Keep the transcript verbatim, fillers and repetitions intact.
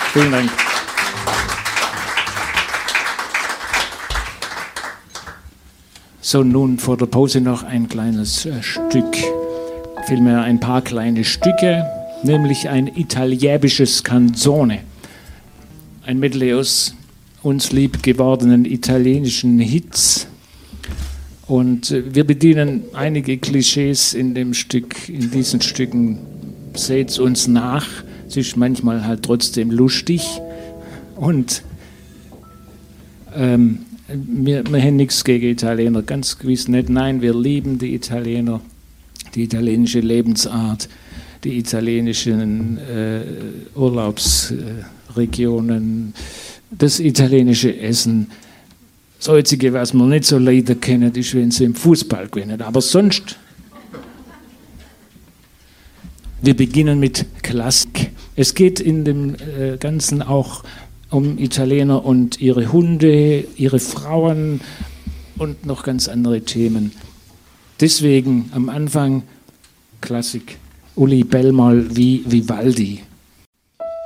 Vielen Dank. So, nun vor der Pause noch ein kleines äh, Stück, vielmehr ein paar kleine Stücke, nämlich ein italienisches Canzone. Ein Medley aus uns lieb gewordenen italienischen Hits. Und äh, wir bedienen einige Klischees in dem Stück, in diesen Stücken. Seht's uns nach. Es ist manchmal halt trotzdem lustig. Und ähm, Wir, wir haben nichts gegen Italiener, ganz gewiss nicht. Nein, wir lieben die Italiener, die italienische Lebensart, die italienischen äh, Urlaubsregionen, äh, das italienische Essen. Das Einzige, was wir nicht so leider kennen, ist, wenn sie im Fußball gewinnen. Aber sonst, wir beginnen mit Klassik. Es geht in dem äh, Ganzen auch um Italiener und ihre Hunde, ihre Frauen und noch ganz andere Themen. Deswegen am Anfang Klassik. Uli Bellmal wie Vivaldi.